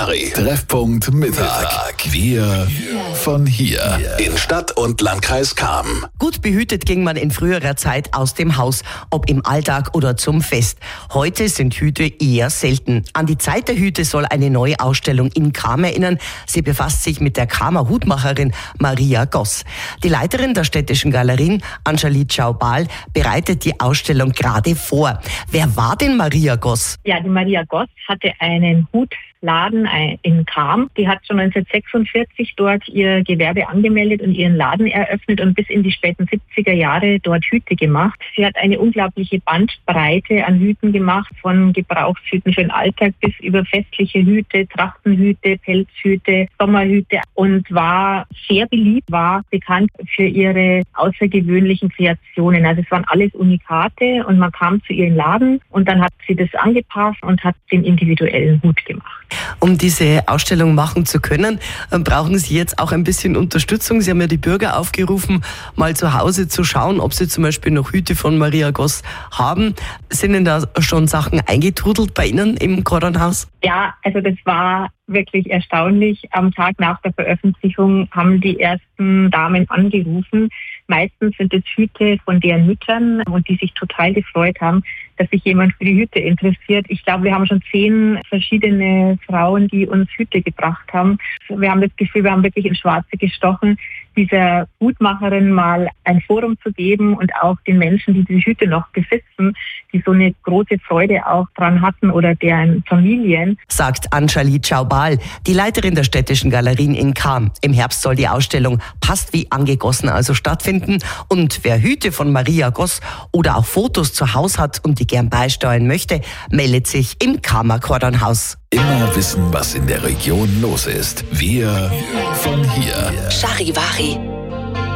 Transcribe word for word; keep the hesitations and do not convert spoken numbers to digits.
Charivari. Treffpunkt Mittag. Wir von hier. In Stadt und Landkreis Cham. Gut behütet ging man in früherer Zeit aus dem Haus, ob im Alltag oder zum Fest. Heute sind Hüte eher selten. An die Zeit der Hüte soll eine neue Ausstellung in Cham erinnern. Sie befasst sich mit der Chamer Hutmacherin Maria Goss. Die Leiterin der städtischen Galerien, Anjali Chaubal, bereitet die Ausstellung gerade vor. Wer war denn Maria Goss? Ja, die Maria Goss hatte einen Hutladen in Cham. Die hat schon neunzehnhundertsechsundvierzig dort ihr Gewerbe angemeldet und ihren Laden eröffnet und bis in die späten siebziger Jahre dort Hüte gemacht. Sie hat eine unglaubliche Bandbreite an Hüten gemacht, von Gebrauchshüten für den Alltag bis über festliche Hüte, Trachtenhüte, Pelzhüte, Sommerhüte und war sehr beliebt, war bekannt für ihre außergewöhnlichen Kreationen. Also es waren alles Unikate und man kam zu ihrem Laden und dann hat sie das angepasst und hat den individuellen Hut gemacht. Um diese Ausstellung machen zu können, brauchen Sie jetzt auch ein bisschen Unterstützung. Sie haben ja die Bürger aufgerufen, mal zu Hause zu schauen, ob sie zum Beispiel noch Hüte von Maria Goss haben. Sind denn da schon Sachen eingetrudelt bei Ihnen im Kornhaus? Ja, also das war wirklich erstaunlich. Am Tag nach der Veröffentlichung haben die ersten Damen angerufen. Meistens sind es Hüte von deren Müttern und die sich total gefreut haben, dass sich jemand für die Hüte interessiert. Ich glaube, wir haben schon zehn verschiedene Frauen, die uns Hüte gebracht haben. Wir haben das Gefühl, wir haben wirklich ins Schwarze gestochen, dieser Hutmacherin mal ein Forum zu geben und auch den Menschen, die diese Hüte noch besitzen, die so eine große Freude auch dran hatten oder deren Familien. Sagt Anjali Chaubal, die Leiterin der städtischen Galerien in Cham. Im Herbst soll die Ausstellung Passt wie angegossen also stattfinden. Und wer Hüte von Maria Goss oder auch Fotos zu Hause hat und die gern beisteuern möchte, meldet sich im Chamer Kornhaus. Immer wissen, was in der Region los ist. Wir von hier. Charivari.